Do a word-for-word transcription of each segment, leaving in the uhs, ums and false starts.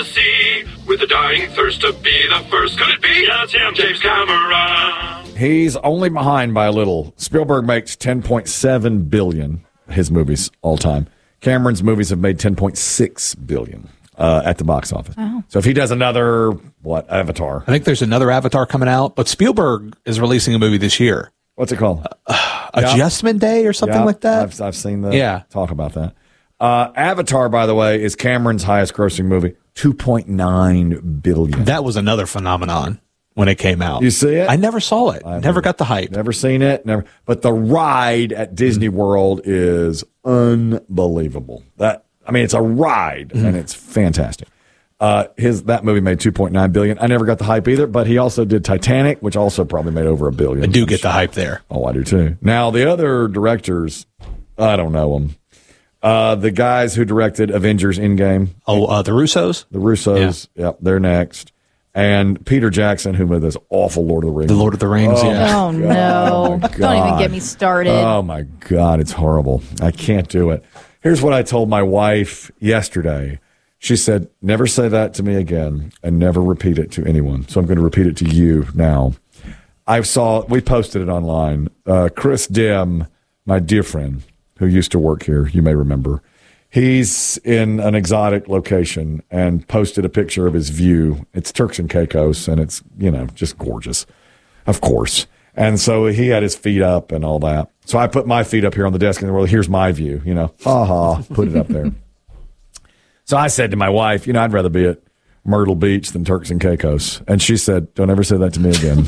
sea with a dying thirst to be the first. Could it be? Yeah, it's him, James Cameron. He's only behind by a little. Spielberg makes ten point seven billion dollars, his movies all time. Cameron's movies have made ten point six billion dollars uh, at the box office. Oh. So if he does another, what, Avatar? I think there's another Avatar coming out, but Spielberg is releasing a movie this year. What's it called? Uh, Adjustment Day or something yep. like that? I've, I've seen the yeah. talk about that. Uh, Avatar, by the way, is Cameron's highest grossing movie, two point nine billion dollars. That was another phenomenon when it came out. You see it? I never saw it. I've never got the hype. Never seen it. Never. But the ride at Disney mm-hmm. World is unbelievable. That I mean, it's a ride, mm-hmm. and it's fantastic. Uh, his that movie made two point nine billion dollars. I never got the hype either, but he also did Titanic, which also probably made over a billion. I do get the hype there. Oh, I do too. Now, the other directors, I don't know them. Uh, the guys who directed Avengers Endgame. Oh, uh, the Russos? The Russos, yeah. Yep, they're next. And Peter Jackson, who made this awful Lord of the Rings. The Lord of the Rings, oh, yeah. Oh, no. Oh, don't even get me started. Oh, my God. It's horrible. I can't do it. Here's what I told my wife yesterday. She said, never say that to me again and never repeat it to anyone. So I'm going to repeat it to you now. I saw, we posted it online. Uh, Chris Dim, my dear friend who used to work here, you may remember, he's in an exotic location and posted a picture of his view. It's Turks and Caicos, and it's, you know, just gorgeous, of course. And so he had his feet up and all that. So I put my feet up here on the desk and, well, here's my view, you know, ha ha, put it up there. So I said to my wife, you know, I'd rather be at Myrtle Beach than Turks and Caicos. And she said, don't ever say that to me again.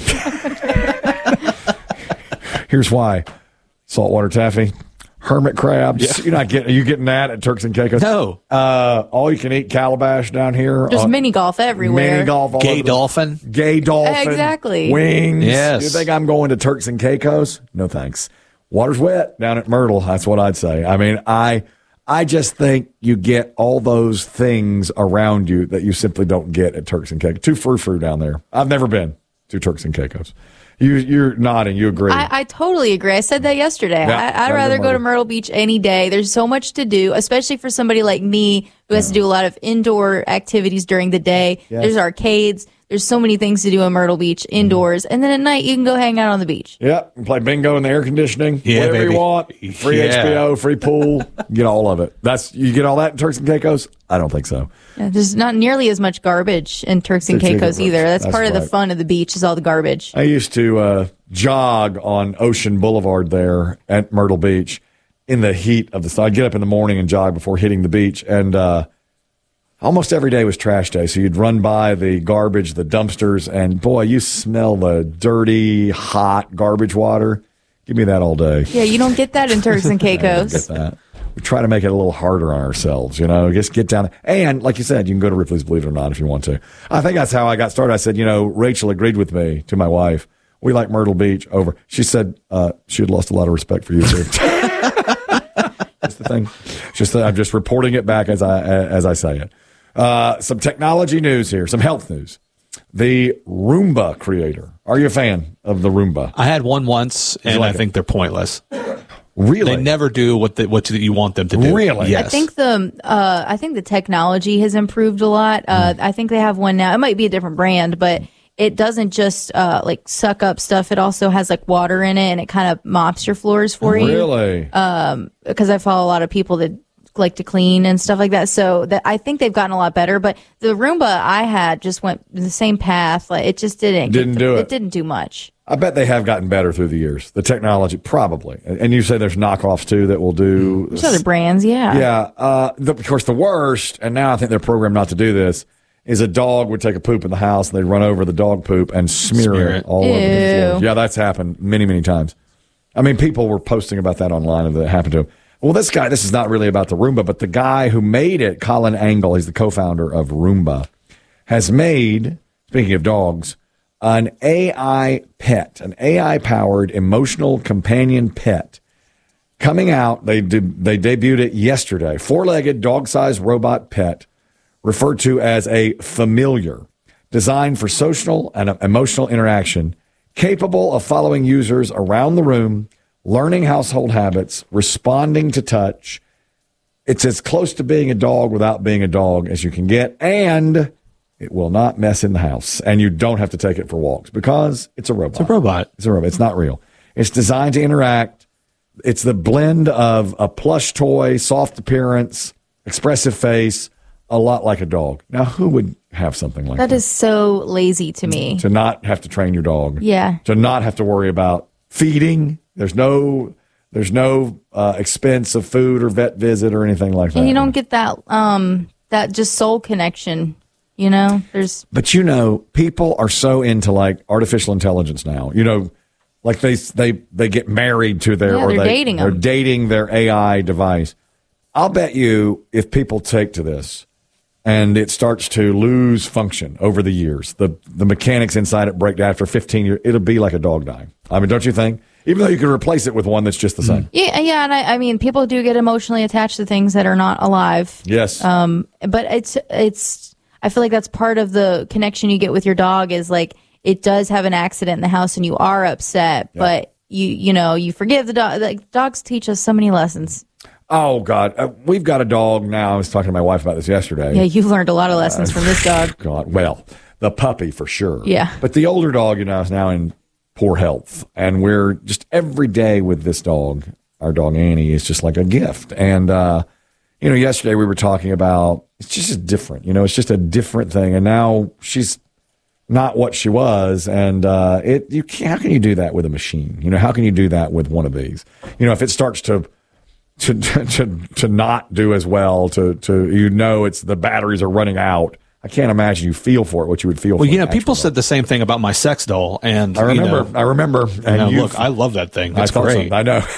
Here's why. Saltwater taffy, hermit crabs. Yeah. You're not getting, are you getting that at Turks and Caicos? No. Uh, all you can eat calabash down here. There's uh, mini golf everywhere. Mini golf. All Gay over dolphin. The, gay dolphin. Exactly. Wings. Yes. You think I'm going to Turks and Caicos? No thanks. Water's wet down at Myrtle. That's what I'd say. I mean, I... I just think you get all those things around you that you simply don't get at Turks and Caicos. Too frou-frou down there. I've never been to Turks and Caicos. You, you're nodding. You agree. I, I totally agree. I said that yesterday. Yeah, I, I'd rather go to Myrtle Beach any day. There's so much to do, especially for somebody like me who has yeah. to do a lot of indoor activities during the day. Yes. There's arcades. There's so many things to do in Myrtle Beach indoors. Mm. And then at night, you can go hang out on the beach. Yep. And play bingo in the air conditioning. Yeah, whatever baby. you want. Free yeah. H B O, free pool. Get all of it. That's You get all that in Turks and Caicos? I don't think so. Yeah, there's not nearly as much garbage in Turks and Caicos either. That's, That's part right. of the fun of the beach is all the garbage. I used to uh, jog on Ocean Boulevard there at Myrtle Beach in the heat of the sun. I'd get up in the morning and jog before hitting the beach. And uh, almost every day was trash day. So you'd run by the garbage, the dumpsters, and boy, you smell the dirty, hot garbage water. Give me that all day. Yeah, you don't get that in Turks and Caicos. Get that. We try to make it a little harder on ourselves, you know, just get down. And like you said, you can go to Ripley's Believe It or Not if you want to. I think that's how I got started. I said, you know, Rachel agreed with me to my wife. We like Myrtle Beach over. She said uh, she had lost a lot of respect for you too. That's the thing. Just that I'm just reporting it back as I as I say it. Uh, some technology news here, some health news. The Roomba creator. Are you a fan of the Roomba? I had one once, and like I think it? they're pointless. Really? They never do what the, what you want them to do. Really? Yes. I think the uh, I think the technology has improved a lot. Uh, mm. I think they have one now. It might be a different brand, but it doesn't just uh, like suck up stuff. It also has like water in it, and it kind of mops your floors for really? you. Really? Um, because I follow a lot of people that like to clean and stuff like that. So that I think they've gotten a lot better. But the Roomba I had just went the same path. Like it just didn't didn't the, do it. It didn't do much. I bet they have gotten better through the years. The technology, probably. And you say there's knockoffs, too, that will do... There's other brands, yeah. Yeah. Uh, the, of course, the worst, and now I think they're programmed not to do this, is a dog would take a poop in the house, and they'd run over the dog poop and smear, smear it, it all Ew. over the floor. Yeah, that's happened many, many times. I mean, people were posting about that online and that happened to him. Well, this guy, this is not really about the Roomba, but the guy who made it, Colin Angle, he's the co-founder of Roomba, has made, speaking of dogs, an A I pet, an A I-powered emotional companion pet. Coming out, they did, they debuted it yesterday. Four-legged, dog-sized robot pet, referred to as a familiar, designed for social and emotional interaction, capable of following users around the room, learning household habits, responding to touch. it's as close to being a dog without being a dog as you can get, and it will not mess in the house, and you don't have to take it for walks because it's a robot. It's a robot. It's a robot. It's not real. It's designed to interact. It's the blend of a plush toy, soft appearance, expressive face, a lot like a dog. Now, who would have something like that? That is so lazy to me. To not have to train your dog. Yeah. To not have to worry about feeding. There's no there's no uh, expense of food or vet visit or anything like that. And you don't get that um that just soul connection, you know? There's But you know, people are so into like artificial intelligence now. You know, like they they they get married to their Yeah, or they're they, dating they're them. dating their A I device. I'll bet you if people take to this and it starts to lose function over the years, the the mechanics inside it break down after fifteen years, it'll be like a dog dying. I mean, don't you think? Even though you can replace it with one that's just the same. yeah, yeah, and I, I mean, people do get emotionally attached to things that are not alive. Yes. Um, but it's it's. I feel like that's part of the connection you get with your dog is like it does have an accident in the house and you are upset, Yeah. but you you know you forgive the dog. Like dogs teach us so many lessons. Oh, God. Uh, we've got a dog now. I was talking to my wife about this yesterday. Yeah, you've learned a lot of lessons from this dog. God, well, the puppy for sure. Yeah. But the older dog, you know, is now in poor health. And we're just every day with this dog, our dog Annie, is just like a gift. And, uh, you know, yesterday we were talking about it's just different. You know, it's just a different thing. And now she's not what she was. And uh, it you can't, how can you do that with a machine? You know, how can you do that with one of these? You know, if it starts to to to to not do as well, to to you know, it's the batteries are running out. I can't imagine you feel for it what you would feel. Well, for you know, an people actual said dog. the same thing about my sex doll, and I remember. You know, I remember. you And know, you look, I love that thing. I It's thought great. so. I know.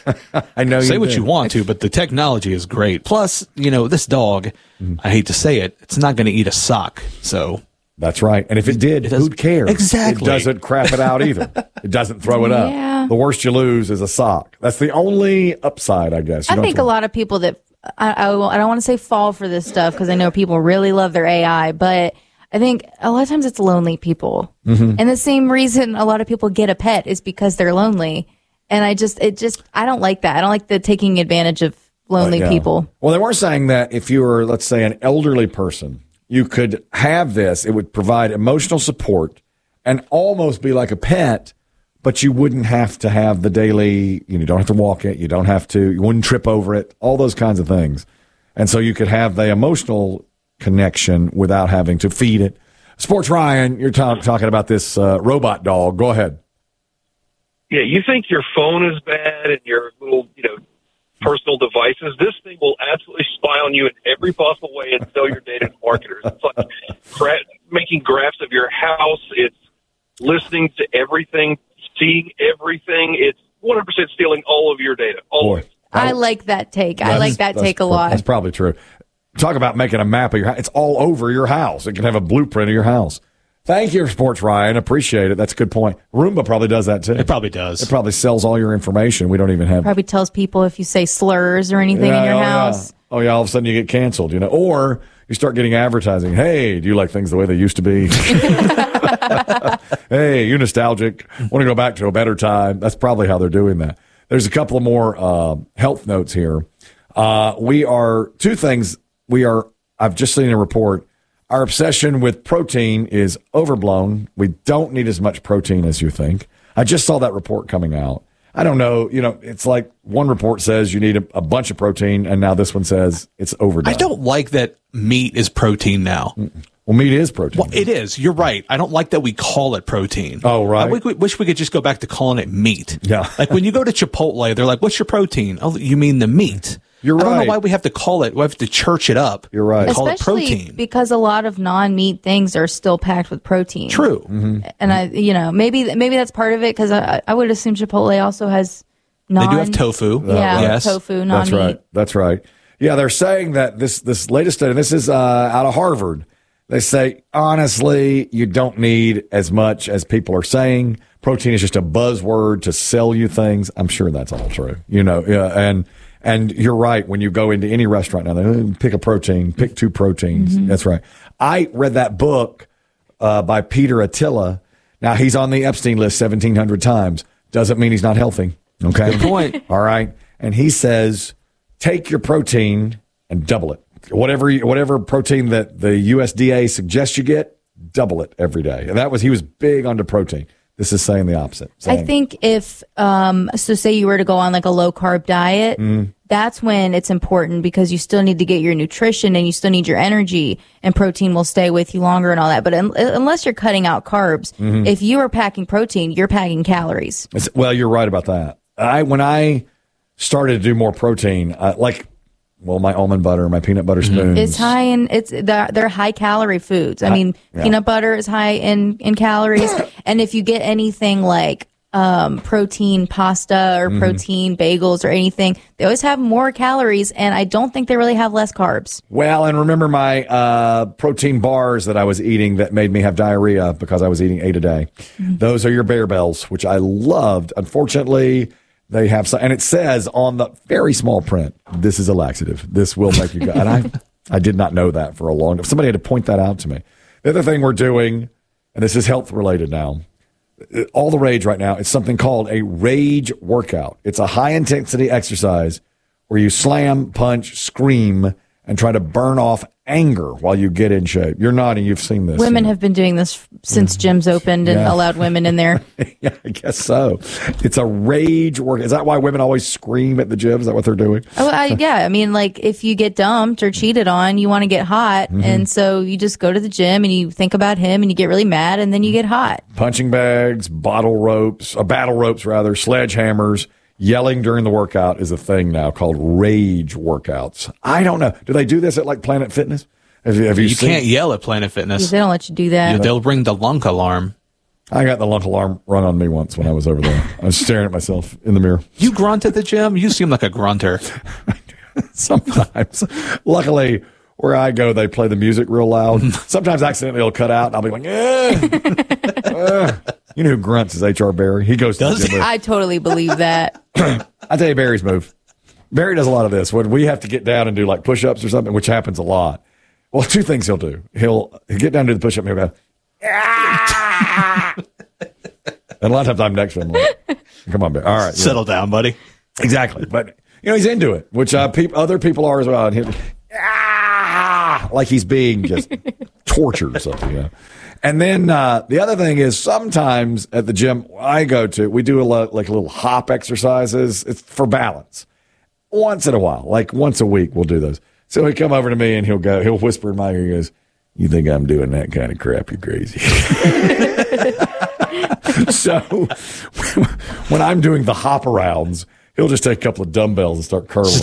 I know. Say you what did. you want to, but the technology is great. Plus, you know, this dog, I hate to say it, it's not going to eat a sock. So That's right. And if it did, It does- who'd care? Exactly. It doesn't crap it out either. It doesn't throw it up. Yeah. The worst you lose is a sock. That's the only upside, I guess. You I don't think have a to- lot of people that I, I, I don't want to say fall for this stuff because I know people really love their A I, but I think a lot of times it's lonely people. Mm-hmm. And the same reason a lot of people get a pet is because they're lonely. And I just, it just, I don't like that. I don't like the taking advantage of lonely Yeah. people. Well, they were saying that if you were, let's say, an elderly person, you could have this. It would provide emotional support and almost be like a pet, but you wouldn't have to have the daily, you know, you don't have to walk it. You don't have to, you wouldn't trip over it, all those kinds of things. And so you could have the emotional connection without having to feed it. Sports Ryan, you're ta- talking about this uh, robot dog. Go ahead. Yeah, you think your phone is bad and your little, you know, personal devices. This thing will absolutely spy on you in every possible way and sell your data to marketers. It's like gra- making graphs of your house. It's listening to everything, seeing everything. It's one hundred percent stealing all of your data. Always. Boy, I like that take. I That's- like that that's take a pro- lot. That's probably true. Talk about making a map of your house. It's all over your house. It can have a blueprint of your house. Thank you, Sports Ryan. Appreciate it. That's a good point. Roomba probably does that too. it probably does. It probably sells all your information. We don't even have. Probably tells people if you say slurs or anything Yeah, in your oh, house. Yeah. Oh yeah, all of a sudden you get canceled, you know, or you start getting advertising. Hey, do you like things the way they used to be? Hey, you nostalgic? Want to go back to a better time? That's probably how they're doing that. There's a couple of more uh, health notes here. Uh, we are two things. We are. I've just seen a report. Our obsession with protein is overblown. We don't need as much protein as you think. I just saw that report coming out. I don't know. You know, it's like one report says you need a, a bunch of protein, and now this one says it's overdone. I don't like that meat is protein now. Well, meat is protein. Well, it is. You're right. I don't like that we call it protein. Oh, right. I wish we, wish we could just go back to calling it meat. Yeah. Like when you go to Chipotle, they're like, "What's your protein?" Oh, you mean the meat. You're I don't right. know why we have to call it. We have to church it up. You're right. and Call it Especially protein. because a lot of non-meat things are still packed with protein. True. Mm-hmm. And I, you know, maybe maybe that's part of it because I, I would assume Chipotle also has non. They do have tofu. Yeah, Yes. tofu, non-meat. That's right. That's right. Yeah, they're saying that this this latest study, this is uh, out of Harvard. They say, honestly, you don't need as much as people are saying. Protein is just a buzzword to sell you things. I'm sure that's all true. You know, yeah, and and you're right. When you go into any restaurant now, they "Oh, pick a protein, pick two proteins. Mm-hmm. That's right. I read that book uh, by Peter Attila. Now, he's on the Epstein list seventeen hundred times. Doesn't mean he's not healthy. Okay. Good point. All right. And he says, take your protein and double it. Whatever you- whatever protein that the U S D A suggests you get, double it every day. And that was he was big onto protein. This is saying the opposite. I Saying, think if, um, so say you were to go on like a low carb diet, that's when it's important because you still need to get your nutrition and you still need your energy, and protein will stay with you longer and all that. But un- unless you're cutting out carbs, if you are packing protein, you're packing calories. It's- well, you're right about that. I when I started to do more protein, uh, like well, my almond butter, my peanut butter spoons. It's high in it's they're, they're high calorie foods. I mean, yeah. peanut butter is high in in calories, and if you get anything like um, protein pasta or protein bagels or anything, they always have more calories, and I don't think they really have less carbs. Well, and remember my uh, protein bars that I was eating that made me have diarrhea because I was eating eight a day. Those are your Bear Bells, which I loved. Unfortunately, they have some, and it says on the very small print, this is a laxative. This will make you go. And I, I did not know that for a long time. Somebody had to point that out to me. The other thing we're doing, and this is health related now, all the rage right now, is something called a rage workout. It's a high intensity exercise where you slam, punch, scream, and try to burn off anger while you get in shape. You're nodding. You've seen this. Women you know. have been doing this since gyms opened and Yeah. allowed women in there. Yeah, I guess so. It's a rage work. Is that why women always scream at the gym? Is that what they're doing? Oh, I, yeah. I mean, like if you get dumped or cheated on, you want to get hot, and so you just go to the gym and you think about him and you get really mad, and then you get hot. Punching bags, bottle ropes, uh, battle ropes rather, sledgehammers. Yelling during the workout is a thing now called rage workouts. I don't know. Do they do this at like Planet Fitness? Have you, have you, You seen? can't yell at Planet Fitness. They don't let you do that. They'll ring the lunk alarm. I got the lunk alarm run on me once when I was over there. I was staring at myself in the mirror. You grunt at the gym? You seem like a grunter. Sometimes. Luckily, where I go, they play the music real loud. Sometimes accidentally it'll cut out, and I'll be like, eh. eh. You know who grunts is H R Barry. He goes to Does the gym. with- I totally believe that. I tell you Barry's move. Barry does a lot of this. When we have to get down and do like push-ups or something, which happens a lot. Well, two things he'll do. He'll, he'll get down and do the push-up and he'll go, "Ah!" And a lot of times I'm next to him. Like, come on, Barry. All right. Settle down, buddy. Exactly. But, you know, he's into it, which uh, peop other people are as well. And he'll, "Ah!" Like he's being just tortured or something, you know. And then uh, the other thing is sometimes at the gym I go to, we do a lot, like little hop exercises. It's for balance. Once in a while, like once a week, we'll do those. So he'll come over to me and he'll go, he'll whisper in my ear, he goes, "You think I'm doing that kind of crap? You're crazy." So when I'm doing the hop arounds, he'll just take a couple of dumbbells and start curling.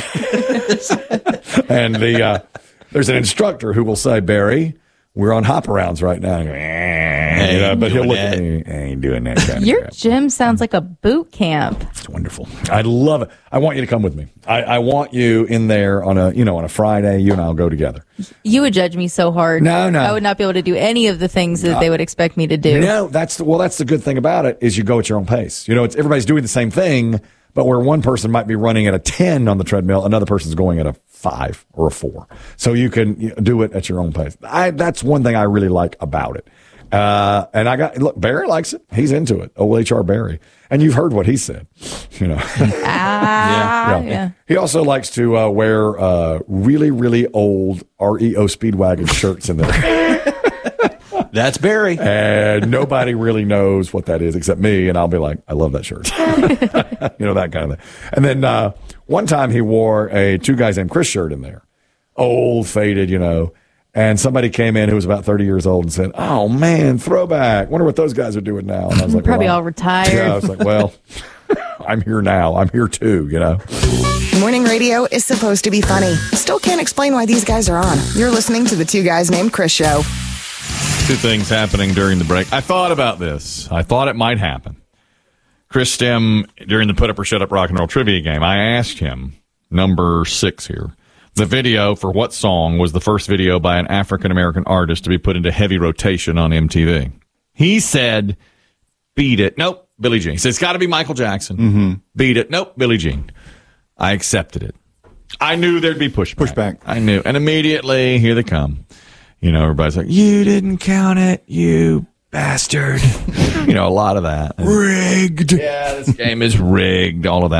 And the uh, there's an instructor who will say, "Barry, we're on hop arounds right now." I go, "Eh," you know, but he'll look at me, "I ain't doing that kind of Your crap." gym sounds like a boot camp. It's wonderful. I love it. I want you to come with me. I, I want you in there on a, you know, on a Friday. You and I'll go together. You would judge me so hard. No, no. I would not be able to do any of the things that they would expect me to do. No, that's the, well, that's the good thing about it is you go at your own pace. You know, it's everybody's doing the same thing, but where one person might be running at a ten on the treadmill, another person's going at a five or a four. So you can you know, do it at your own pace. I, that's one thing I really like about it. Uh, and I got, look, Barry likes it. He's into it. Old H R Barry. And you've heard what he said, you know. Ah, yeah. He also likes to uh, wear uh, really, really old R E O Speedwagon shirts in there. That's Barry. And nobody really knows what that is except me. And I'll be like, "I love that shirt." You know, that kind of thing. And then uh, one time he wore a Two Guys Named Chris shirt in there. Old, faded, you know. And somebody came in who was about thirty years old and said, "Oh, man, throwback. Wonder what those guys are doing now." And I was like, Probably well, all retired. Yeah, I was like, well, I'm here now. I'm here too, you know. Morning radio is supposed to be funny. Still can't explain why these guys are on. You're listening to the Two Guys Named Chris show. Two things happening during the break. I thought about this. I thought it might happen. Chris Stem, during the Put Up or Shut Up Rock and Roll trivia game, I asked him, number six here, the video for what song was the first video by an African-American artist to be put into heavy rotation on M T V? He said, "Beat It." Nope, Billie Jean. He said, "It's got to be Michael Jackson." Mm-hmm. "Beat It." Nope, Billie Jean. I accepted it. I knew there'd be pushback. Pushback. I knew. And immediately, here they come. You know, everybody's like, "You didn't count it, you bastard." You know, a lot of that. Rigged. Yeah, this game is rigged, all of that.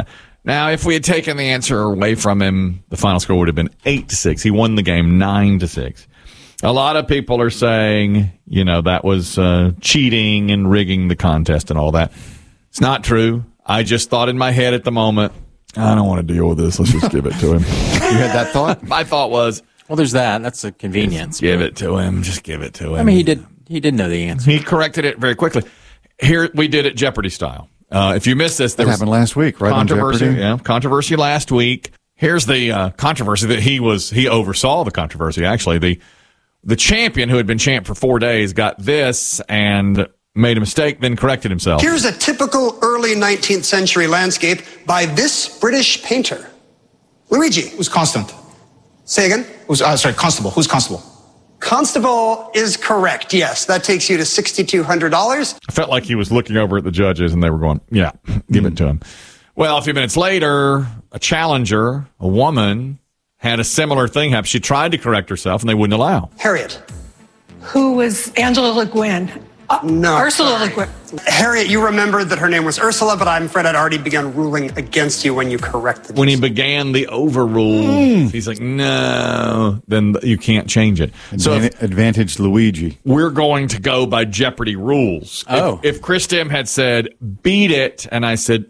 Now, if we had taken the answer away from him, the final score would have been eight to six. He won the game nine to six. A lot of people are saying, you know, that was uh, cheating and rigging the contest and all that. It's not true. I just thought in my head at the moment, I don't want to deal with this. Let's just give it to him. You had that thought? My thought was, well, there's that. That's a convenience. Give it to him. Just give it to him. I mean, he did. He did know the answer. He corrected it very quickly. Here we did it Jeopardy style. Uh, if you missed this, there that was happened last week, right? Controversy, On Jeopardy? yeah, controversy last week. Here's the uh, controversy that he was. He oversaw the controversy. Actually, the the champion who had been champ for four days got this and made a mistake, then corrected himself. Here's a typical early nineteenth century landscape by this British painter, Luigi. Who's Constant? Say again. Who's uh, sorry, Constable? Who's Constable? Constable is correct. Yes, that takes you to sixty-two hundred dollars. I felt like he was looking over at the judges and they were going, yeah, give mm. it to him. Well, a few minutes later, a challenger, a woman, had a similar thing happen. She tried to correct herself and they wouldn't allow. Harriet. Who was Angela Le Guin? Uh, no. Ursula Le Guin. Harriet, you remembered that her name was Ursula, but I'm afraid I'd already begun ruling against you when you corrected When me. he began the overrule, mm. he's like, no, then you can't change it. Advan- so if, advantage Luigi. We're going to go by Jeopardy rules. Oh. If, if Chris Dim had said, beat it, and I said,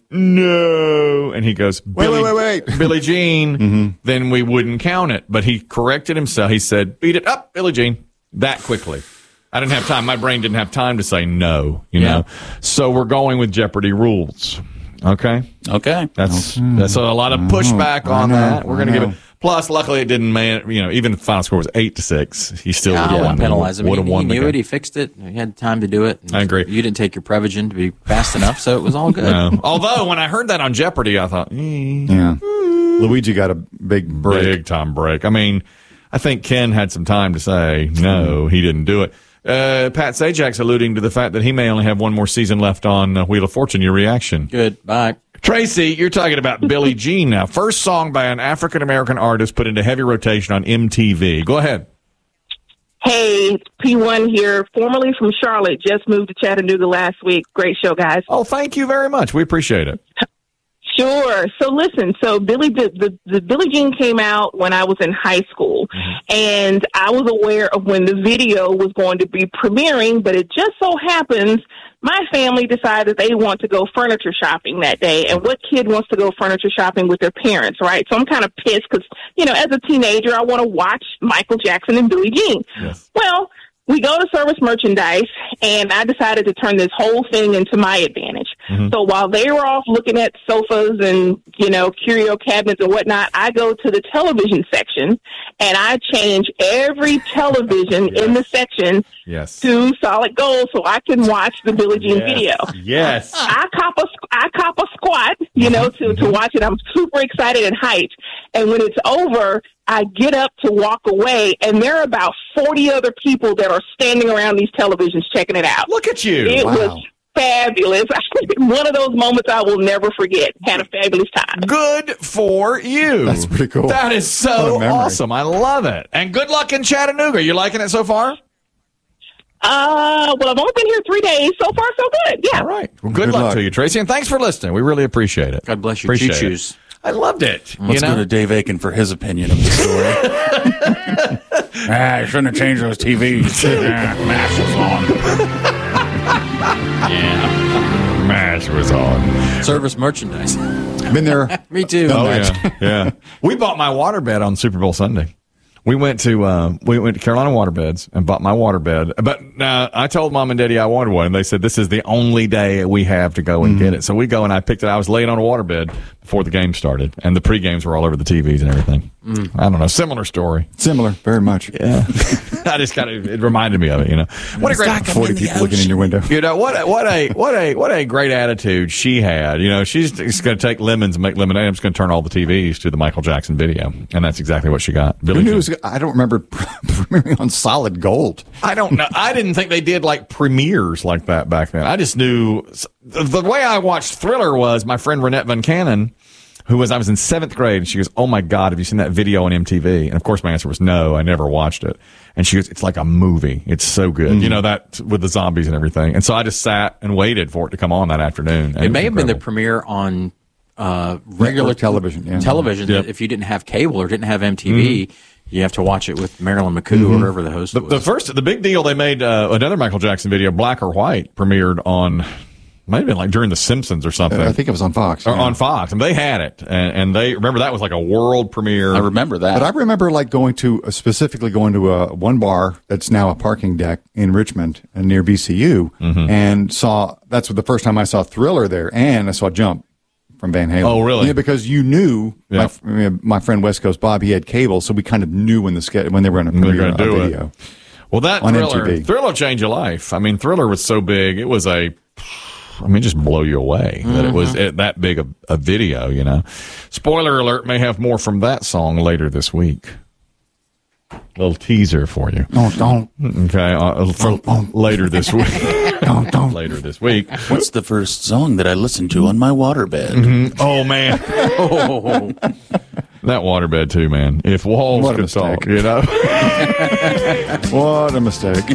no, and he goes, Billy, wait, wait, wait. Billie Jean, mm-hmm. then we wouldn't count it. But he corrected himself. He said, beat it up, Billie Jean, that quickly. I didn't have time. My brain didn't have time to say no, you yeah. know. So we're going with Jeopardy rules. Okay? Okay. That's okay. that's a lot of pushback on know, that. We're going to I give know. it. Plus, luckily, it didn't man. You know, even if the final score was eight to six, he still Yeah, would I have don't won. penalize him. Would He, have he won the knew game. it. He fixed it. He had time to do it. I agree. You didn't take your Prevagen to be fast enough, so it was all good. No. Although, when I heard that on Jeopardy, I thought, eh, Yeah. Luigi got a big break. big time break. I mean, I think Ken had some time to say, no, he didn't do it. Uh, Pat Sajak's alluding to the fact that he may only have one more season left on uh, Wheel of Fortune. Your reaction? Good. Bye. Tracy, you're talking about Billie Jean now. First song by an African-American artist put into heavy rotation on M T V. Go ahead. Hey, P one here, formerly from Charlotte, just moved to Chattanooga last week. Great show, guys. Oh, thank you very much. We appreciate it. Sure. So listen, so Billy, the, the, the Billie Jean came out when I was in high school, mm-hmm. and I was aware of when the video was going to be premiering, but it just so happens my family decided they want to go furniture shopping that day. And what kid wants to go furniture shopping with their parents, right? So I'm kind of pissed because, you know, as a teenager, I want to watch Michael Jackson and Billie Jean. Yes. Well, we go to Service Merchandise, and I decided to turn this whole thing into my advantage. Mm-hmm. So while they were off looking at sofas and, you know, curio cabinets and whatnot, I go to the television section, and I change every television yes. in the section yes. to solid gold so I can watch the Billie Jean yes. video. Yes. I cop a, I cop a squat, you know, to, to watch it. I'm super excited and hyped. And when it's over, I get up to walk away, and there are about forty other people that are standing around these televisions checking it out. Look at you. It wow. was fabulous. One of those moments I will never forget. Had a fabulous time. Good for you. That's pretty cool. That is so awesome. I love it. And good luck in Chattanooga. You liking it so far? Uh, well, I've only been here three days. So far, so good. Yeah. All right. Well, good, good luck, luck to you, Tracy. And thanks for listening. We really appreciate it. God bless you. Appreciate Choo-choos. it. I loved it. Let's you know? go to Dave Aiken for his opinion of the story. ah, I shouldn't have changed those T Vs. ah, MASH was on. Yeah. MASH was on. Service Merchandise. Been there. Me too. Oh, yeah. yeah. We bought my waterbed on Super Bowl Sunday. We went to uh, we went to Carolina Waterbeds and bought my waterbed. But uh, I told Mom and Daddy I wanted one, and they said this is the only day we have to go and mm. get it. So we go, and I picked it. I was laying on a waterbed before the game started, and the pre-games were all over the T Vs and everything. Mm. I don't know, similar story. Similar, very much. Yeah, I just kind of it reminded me of it. You know, what a great forty people looking in your window. You know what? A, what a what a what a great attitude she had. You know, she's just going to take lemons and make lemonade. I'm just going to turn all the T Vs to the Michael Jackson video, and that's exactly what she got. Billie Who knew it was, I don't remember premiering on solid gold. I don't know. I didn't think they did like premieres like that back then. I just knew the way I watched Thriller was my friend Renette Van Cannon, who was I was in seventh grade, and she goes, "Oh my God, have you seen that video on M T V?" And of course, my answer was no. I never watched it. And she goes, "It's like a movie. It's so good, mm-hmm. you know that with the zombies and everything." And so I just sat and waited for it to come on that afternoon. It, it may have been the premiere on uh, regular Network television, yeah. television. Yep. If you didn't have cable or didn't have M T V, mm-hmm. you have to watch it with Marilyn McCoo mm-hmm. or whoever the host the, was. The first, the big deal they made, uh, another Michael Jackson video, Black or White, premiered on, might have been like during The Simpsons or something. Uh, I think it was on Fox. Or yeah. on Fox. And they had it. And, and they, remember that was like a world premiere. I remember that. But I remember like going to, uh, specifically going to a, one bar that's now a parking deck in Richmond and near V C U mm-hmm. and saw, that's the first time I saw Thriller there, and I saw Jump from Van Halen. Oh, really? Yeah, because you knew yep. my, my friend West Coast Bob, he had cable, so we kind of knew when the ske- when they were going to premiere a video. It. Well, that on Thriller, M T V. Thriller changed your life. I mean, Thriller was so big. It was a, I mean, just blow you away mm-hmm. that it was it, that big a, a video, you know. Spoiler alert, may have more from that song later this week. Little teaser for you. Don't, don't. Okay, uh, for don't. later this week. don't, don't. Later this week. What's the first song that I listened to on my waterbed? Mm-hmm. Oh, man. oh. That waterbed, too, man. If walls what could talk, you know. What a mistake.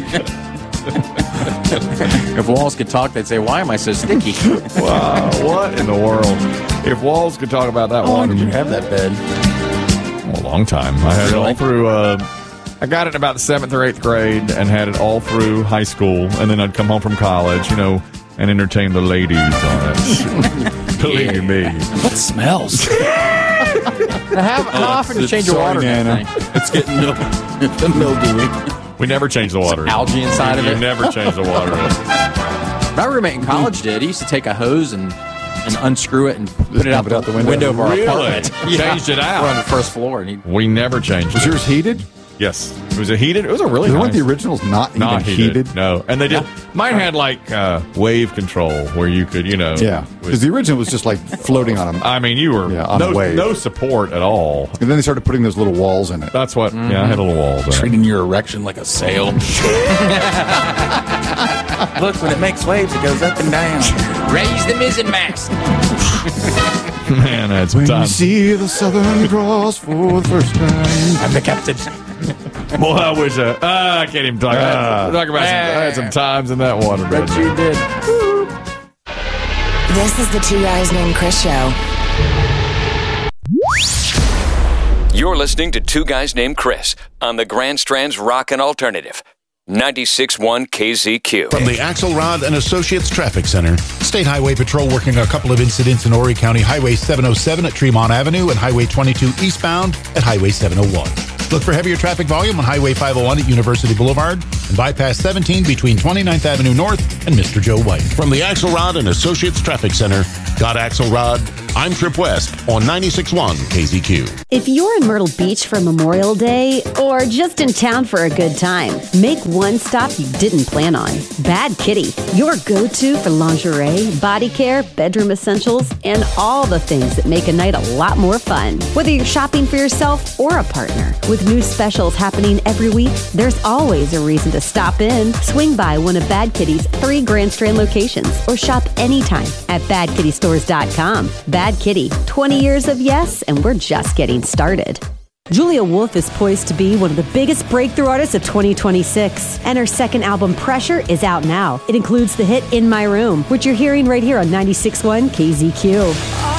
If walls could talk, they'd say, why am I so sticky? Wow, what in the world? If walls could talk about that How long water. did you have that bed? A long time. I had really? it all through, uh, I got it in about the seventh or eighth grade and had it all through high school. And then I'd come home from college, you know, and entertain the ladies on it. Believe yeah. me. What smells? how, how often do you change your water? Nana. It's getting mil- it's mildewy. We never changed the water. Algae inside of it. We never changed the water. My roommate in college did. He used to take a hose and and unscrew it and put it out, it out the, the window, window of our really? apartment. Changed yeah. it out. We're on the first floor. And he, we never changed Was it. yours heated? Yes. It was a heated. It was a really Weren't nice. the originals not, Not even heated. heated? No. And they did. Yeah. Mine had like uh, wave control where you could, you know. Yeah. Because the original was just like floating on them. I mean, you were yeah, on no, a wave. no support at all. And then they started putting those little walls in it. That's what, mm-hmm. yeah, I had little walls. In Treating it. your erection like a sail. Look, when it makes waves, it goes up and down. raise the mizzen mast. Man, that's when time. you see the Southern Cross for the first time. I'm the captain. Boy, I wish I, uh, I can't even talk, uh, talk about some, I had some times in that water. But you did. This is the Two Guys Named Chris Show. You're listening to Two Guys Named Chris on the Grand Strand's Rockin' Alternative. ninety-six point one K Z Q. From the Axelrod and Associates Traffic Center, State Highway Patrol working a couple of incidents in Horry County, Highway seven oh seven at Tremont Avenue and Highway twenty-two eastbound at Highway seven oh one. Look for heavier traffic volume on Highway five oh one at University Boulevard and bypass seventeen between twenty-ninth Avenue North and Mister Joe White. From the Axelrod and Associates Traffic Center, got Axelrod, I'm Trip West on ninety-six point one K Z Q. If you're in Myrtle Beach for Memorial Day or just in town for a good time, make one stop you didn't plan on. Bad Kitty, your go-to for lingerie, body care, bedroom essentials, and all the things that make a night a lot more fun. Whether you're shopping for yourself or a partner, with new specials happening every week, there's always a reason to stop in. Swing by one of Bad Kitty's three Grand Strand locations or shop anytime at bad kitty stores dot com. Bad Kitty, twenty years of yes, and we're just getting started. Julia Wolf is poised to be one of the biggest breakthrough artists of twenty twenty-six, and her second album, Pressure, is out now. It includes the hit In My Room, which you're hearing right here on ninety-six point one K Z Q.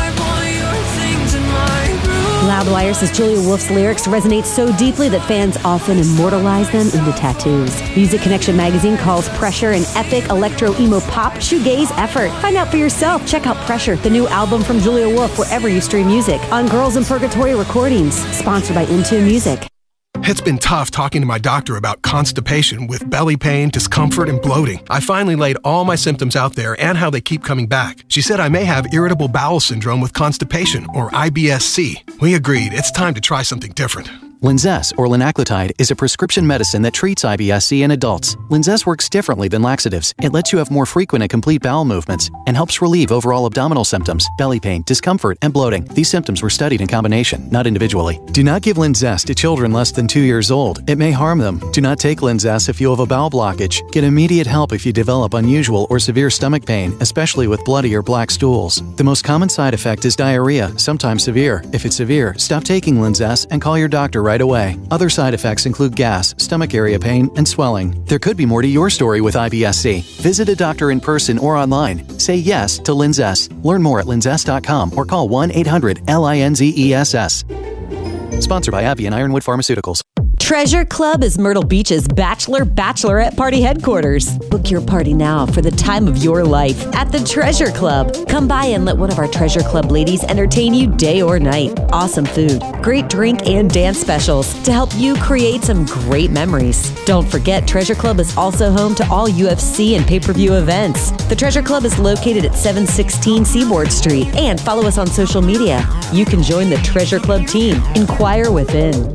Loudwire says Julia Wolf's lyrics resonate so deeply that fans often immortalize them into tattoos. Music Connection magazine calls Pressure an epic electro-emo pop shoegaze effort. Find out for yourself. Check out Pressure, the new album from Julia Wolf, wherever you stream music. On Girls in Purgatory Recordings, sponsored by Intune Music. It's been tough talking to my doctor about constipation with belly pain, discomfort, and bloating. I finally laid all my symptoms out there and how they keep coming back. She said I may have irritable bowel syndrome with constipation, or I B S C. We agreed it's time to try something different. Linzess, or linaclotide, is a prescription medicine that treats I B S C in adults. Linzess works differently than laxatives. It lets you have more frequent and complete bowel movements and helps relieve overall abdominal symptoms, belly pain, discomfort, and bloating. These symptoms were studied in combination, not individually. Do not give Linzess to children less than two years old. It may harm them. Do not take Linzess if you have a bowel blockage. Get immediate help if you develop unusual or severe stomach pain, especially with bloody or black stools. The most common side effect is diarrhea, sometimes severe. If it's severe, stop taking Linzess and call your doctor right right away. Other side effects include gas, stomach area pain, and swelling. There could be more to your story with I B S C. Visit a doctor in person or online. Say yes to Linzess. Learn more at linzess dot com or call one eight hundred L I N Z E S S. Sponsored by AbbVie and Ironwood Pharmaceuticals. Treasure Club is Myrtle Beach's Bachelor Bachelorette Party headquarters. Book your party now for the time of your life at the Treasure Club. Come by and let one of our Treasure Club ladies entertain you day or night. Awesome food, great drink and dance specials to help you create some great memories. Don't forget, Treasure Club is also home to all U F C and pay-per-view events. The Treasure Club is located at seven sixteen Seaboard Street, and follow us on social media. You can join the Treasure Club team. Inquire within.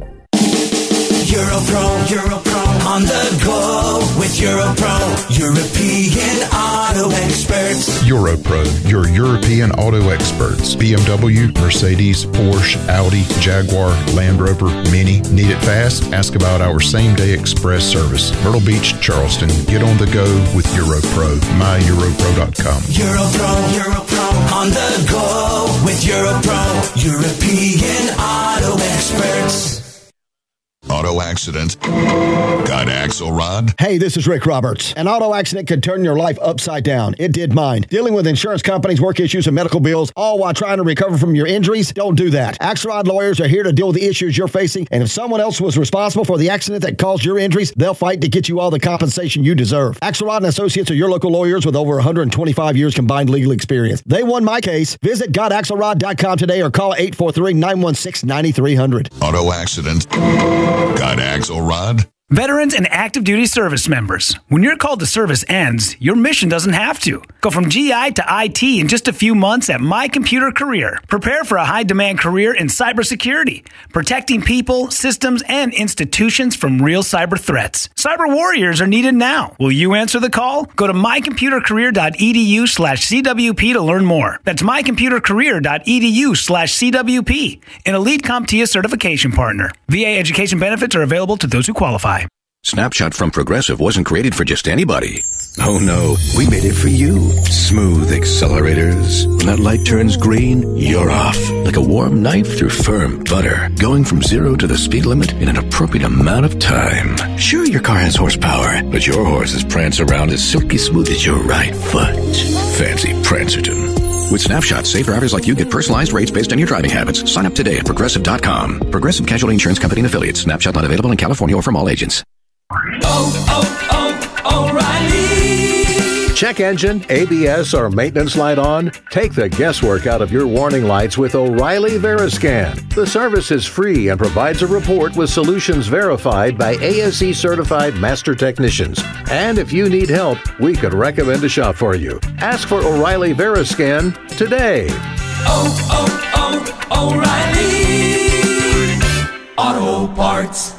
Europro, Europro, on the go with Europro, European auto experts. Europro, your European auto experts. B M W, Mercedes, Porsche, Audi, Jaguar, Land Rover, Mini. Need it fast? Ask about our same-day express service. Myrtle Beach, Charleston. Get on the go with Europro. my europro dot com. Europro, Europro, on the go with Europro, European auto experts. Auto accident. Got Axelrod? Hey, this is Rick Roberts. An auto accident could turn your life upside down. It did mine. Dealing with insurance companies, work issues, and medical bills, all while trying to recover from your injuries? Don't do that. Axelrod lawyers are here to deal with the issues you're facing, and if someone else was responsible for the accident that caused your injuries, they'll fight to get you all the compensation you deserve. Axelrod and Associates are your local lawyers with over one hundred twenty-five years combined legal experience. They won my case. Visit got axelrod dot com today or call eight four three, nine one six, nine three zero zero. Auto accident. Got Axelrod? Veterans and active duty service members, when your call to service ends, your mission doesn't have to. Go from G I to I T in just a few months at My Computer Career. Prepare for a high-demand career in cybersecurity, protecting people, systems, and institutions from real cyber threats. Cyber warriors are needed now. Will you answer the call? Go to my computer career dot e d u slash C W P to learn more. That's my computer career dot e d u slash C W P, an elite CompTIA certification partner. V A education benefits are available to those who qualify. Snapshot from Progressive wasn't created for just anybody. Oh no, we made it for you. Smooth accelerators. When that light turns green, you're off. Like a warm knife through firm butter. Going from zero to the speed limit in an appropriate amount of time. Sure, your car has horsepower, but your horses prance around as silky smooth as your right foot. Fancy Prancerton. With Snapshot, safe drivers like you get personalized rates based on your driving habits. Sign up today at Progressive dot com. Progressive Casualty Insurance Company and Affiliates. Snapshot not available in California or from all agents. Oh, oh, oh, O'Reilly. Check engine, A B S, or maintenance light on? Take the guesswork out of your warning lights with O'Reilly Veriscan. The service is free and provides a report with solutions verified by A S E certified master technicians. And if you need help, we could recommend a shop for you. Ask for O'Reilly Veriscan today. Oh, oh, oh, O'Reilly Auto Parts.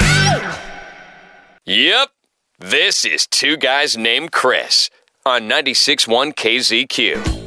Yep, this is Two Guys Named Chris on ninety-six point one K Z Q.